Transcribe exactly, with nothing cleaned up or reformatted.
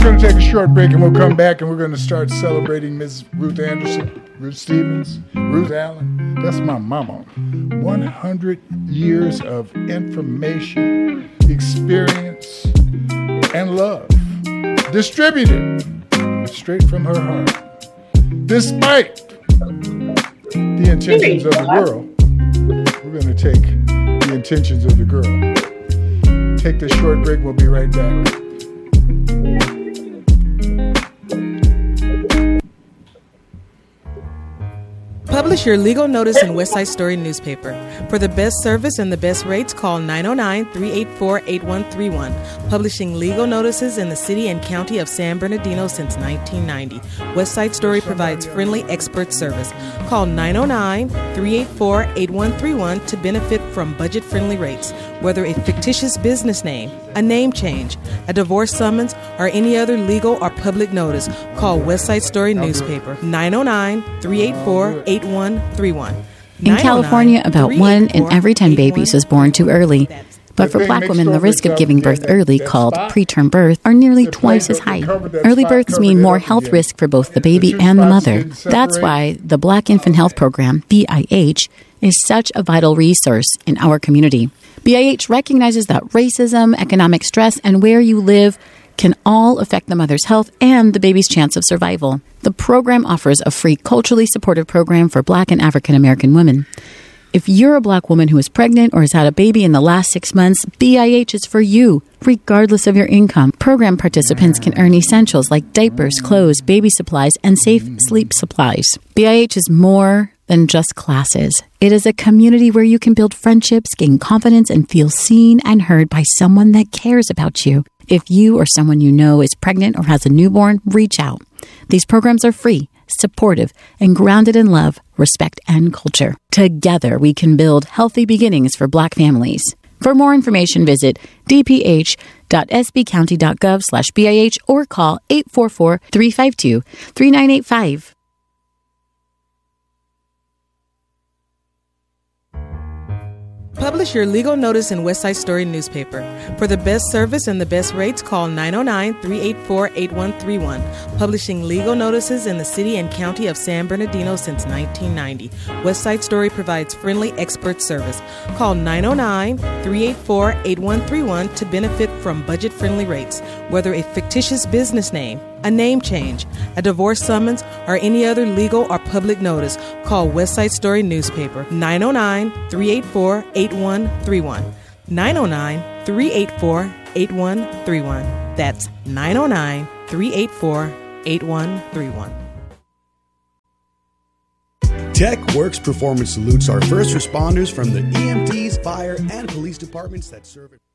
going to take a short break, and we'll come back, and we're going to start celebrating Miss Ruth Anderson, Ruth Stevens, Ruth Allen. That's my mama. one hundred years of information, experience, and love. Distributed straight from her heart. Despite the intentions of the world, we're going to take the intentions of the girl. Take this short break. We'll be right back. Publish your legal notice in West Side Story newspaper. For the best service and the best rates, call nine oh nine, three eight four, eight one three one. Publishing legal notices in the city and county of San Bernardino since nineteen ninety. West Side Story provides friendly expert service. Call nine oh nine, three eight four, eight one three one to benefit from budget-friendly rates. Whether a fictitious business name, a name change, a divorce summons, or any other legal or public notice, call West Side Story newspaper nine oh nine, three eight four, eight one three one. In California, about one in every ten babies is born too early. But for black women, the risk of giving birth early, called preterm birth, are nearly twice as high. Early births mean more health risk for both the baby and the mother. That's why the Black Infant Health Program, B I H, is such a vital resource in our community. B I H recognizes that racism, economic stress, and where you live can all affect the mother's health and the baby's chance of survival. The program offers a free, culturally supportive program for Black and African American women. If you're a Black woman who is pregnant or has had a baby in the last six months, B I H is for you, regardless of your income. Program participants can earn essentials like diapers, clothes, baby supplies, and safe sleep supplies. B I H is more than just classes. It is a community where you can build friendships, gain confidence, and feel seen and heard by someone that cares about you. If you or someone you know is pregnant or has a newborn, reach out. These programs are free, supportive, and grounded in love, respect, and culture. Together, we can build healthy beginnings for Black families. For more information, visit dph.sbcounty.gov slash BIH or call eight four four, three five two, three nine eight five. Publish your legal notice in West Side Story newspaper. For the best service and the best rates, call nine oh nine, three eight four, eight one three one. Publishing legal notices in the city and county of San Bernardino since nineteen ninety. West Side Story provides friendly expert service. Call nine oh nine, three eight four, eight one three one to benefit from budget-friendly rates. Whether a fictitious business name, a name change, a divorce summons, or any other legal or public notice, call West Side Story newspaper nine oh nine, three eight four, eight one three one. nine oh nine, three eight four, eight one three one. That's nine oh nine, three eight four, eight one three one. TechWorks Performance salutes our first responders from the E M Ts, fire, and police departments that serve it.